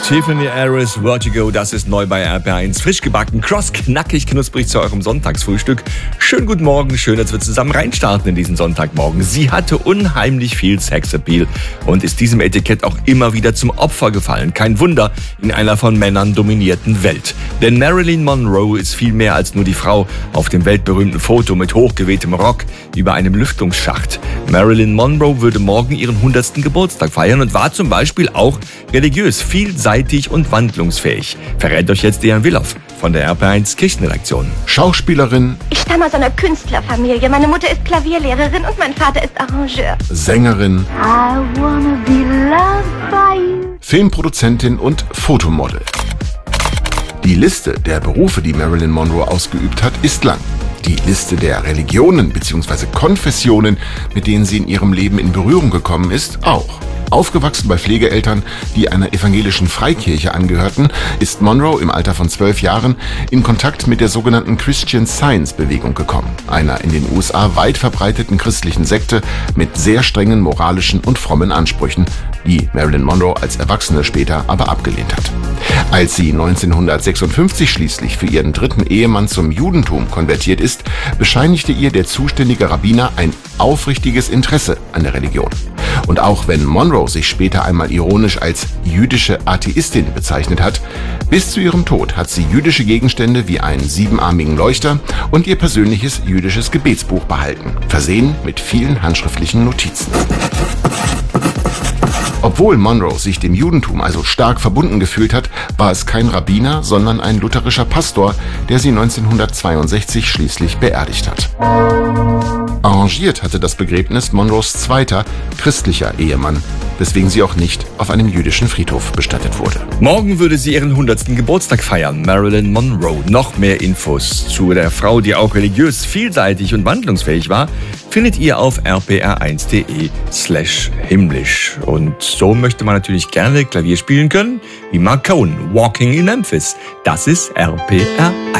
Tiffany Harris, Vertigo, das ist neu bei RP1. Frisch gebacken, knackig, knusprig zu eurem Sonntagsfrühstück. Schönen guten Morgen, schön, dass wir zusammen reinstarten in diesen Sonntagmorgen. Sie hatte unheimlich viel Sexappeal und ist diesem Etikett auch immer wieder zum Opfer gefallen. Kein Wunder in einer von Männern dominierten Welt. Denn Marilyn Monroe ist viel mehr als nur die Frau auf dem weltberühmten Foto mit hochgewehtem Rock über einem Lüftungsschacht. Marilyn Monroe würde morgen ihren 100. Geburtstag feiern und war zum Beispiel auch religiös, vielseitig und wandlungsfähig. Verrät euch jetzt Dejan Willoff von der RP1 Kirchenredaktion. Schauspielerin. Ich stamme aus einer Künstlerfamilie. Meine Mutter ist Klavierlehrerin und mein Vater ist Arrangeur. Sängerin. I wanna be loved by you. Filmproduzentin und Fotomodel. Die Liste der Berufe, die Marilyn Monroe ausgeübt hat, ist lang. Die Liste der Religionen bzw. Konfessionen, mit denen sie in ihrem Leben in Berührung gekommen ist, auch. Aufgewachsen bei Pflegeeltern, die einer evangelischen Freikirche angehörten, ist Monroe im Alter von 12 Jahren in Kontakt mit der sogenannten Christian Science-Bewegung gekommen, einer in den USA weit verbreiteten christlichen Sekte mit sehr strengen moralischen und frommen Ansprüchen, die Marilyn Monroe als Erwachsene später aber abgelehnt hat. Als sie 1956 schließlich für ihren dritten Ehemann zum Judentum konvertiert ist, bescheinigte ihr der zuständige Rabbiner ein aufrichtiges Interesse an der Religion. Und auch wenn Monroe sich später einmal ironisch als jüdische Atheistin bezeichnet hat, bis zu ihrem Tod hat sie jüdische Gegenstände wie einen 7-armigen Leuchter und ihr persönliches jüdisches Gebetsbuch behalten, versehen mit vielen handschriftlichen Notizen. Obwohl Monroe sich dem Judentum also stark verbunden gefühlt hat, war es kein Rabbiner, sondern ein lutherischer Pastor, der sie 1962 schließlich beerdigt hat. Arrangiert hatte das Begräbnis Monroes zweiter, christlicher Ehemann, weswegen sie auch nicht auf einem jüdischen Friedhof bestattet wurde. Morgen würde sie ihren 100. Geburtstag feiern, Marilyn Monroe. Noch mehr Infos zu der Frau, die auch religiös, vielseitig und wandlungsfähig war, findet ihr auf rpr1.de/himmlisch. Und so möchte man natürlich gerne Klavier spielen können, wie Mark Cohen, Walking in Memphis. Das ist RPR1.